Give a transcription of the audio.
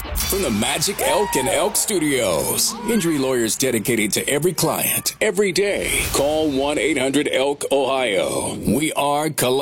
From the Magic Elk and Elk Studios, injury lawyers dedicated to every client, every day. Call 1-800-ELK-OHIO. We are